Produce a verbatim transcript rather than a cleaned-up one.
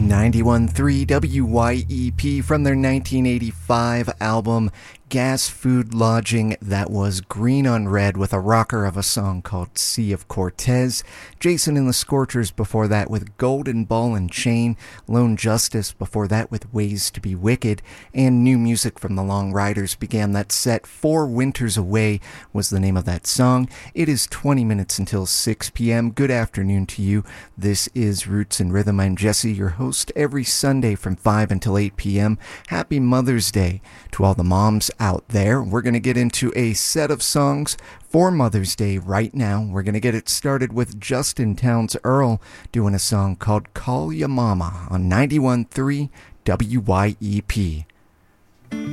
ninety-one point three W Y E P from their nineteen eighty-five album Gas Food Lodging. That was Green on Red with a rocker of a song called Sea of Cortez. Jason and the Scorchers before that with Golden Ball and Chain. Lone Justice before that with Ways to be Wicked. And new music from the Long Riders began that set. Four Winters Away was the name of that song. It is twenty minutes until six p.m. Good afternoon to you. This is Roots and Rhythm. I'm Jesse, your host, every Sunday from five until eight p.m. Happy Mother's Day to all the moms out there. We're going to get into a set of songs for Mother's Day right now. We're going to get it started with Justin Townes Earl doing a song called Call Ya Mama on ninety-one point three W Y E P.